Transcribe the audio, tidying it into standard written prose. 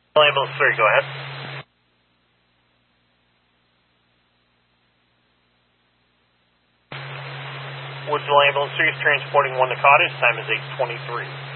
Ambulance 3, go ahead. Woodsville Ambulance 3 is transporting 1 to Cottage. Time is 8:23.